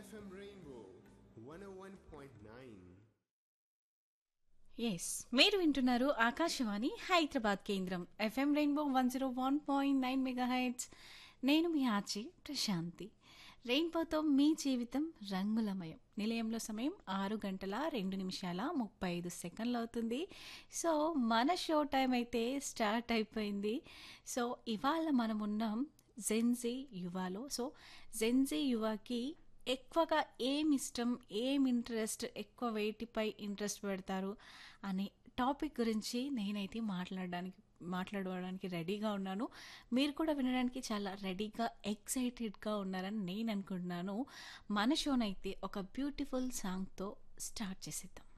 FM Rainbow 101.9. Yes మీరు వింటున్నారు ఆకాశవాణి హైదరాబాద్ కేంద్రం ఎఫ్ఎం రెయిన్బో 101.9 మెగాహెర్ట్జ్. నేను మీ ఆచి ప్రశాంతి. రెయిన్బోతో మీ జీవితం రంగులమయం. నిలయంలో సమయం 6 గంటల 2 నిమిషాల 35 సెకండ్లు అవుతుంది. సో మన షో టైం అయితే స్టార్ట్ అయిపోయింది. సో ఇవాళ మనం ఉన్నాం జెన్జీ యువాలో. సో జెన్జీ యువకి ఎక్కువగా ఏం ఇష్టం, ఏం ఇంట్రెస్ట్, ఎక్కువ వేటిపై ఇంట్రెస్ట్ పెడతారు అనే టాపిక్ గురించి నేనైతే మాట్లాడడానికి రెడీగా ఉన్నాను. మీరు కూడా వినడానికి చాలా రెడీగా ఎక్సైటెడ్గా ఉన్నారని నేను అనుకుంటున్నాను. మన షోనైతే ఒక బ్యూటిఫుల్ సాంగ్తో స్టార్ట్ చేసేద్దాం.